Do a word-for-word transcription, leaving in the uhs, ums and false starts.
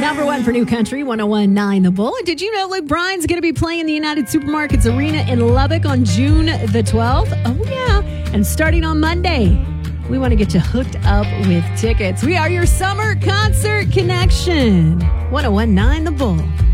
Number one for New Country, one oh one point nine The Bull. And did you know Luke Bryan's going to be playing the United Supermarkets Arena in Lubbock on June the twelfth? Oh, yeah. And starting on Monday, we want to get you hooked up with tickets. We are your Summer Concert Connection. one oh one point nine The Bull.